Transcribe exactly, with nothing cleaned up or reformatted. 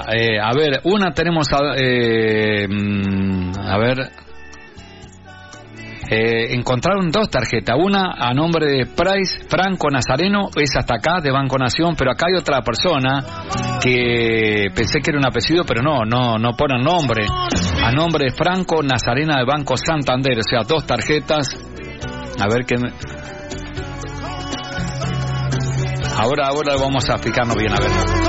Mira, eh, a ver, una tenemos, a, eh, a ver, eh, encontraron dos tarjetas, una a nombre de Price Franco Nazareno, es hasta acá de Banco Nación, pero acá hay otra persona que pensé que era un apellido, pero no, no, no ponen nombre, a nombre de Franco Nazarena de Banco Santander, o sea, dos tarjetas, a ver qué... Me... Ahora, ahora vamos a explicarnos bien, a ver.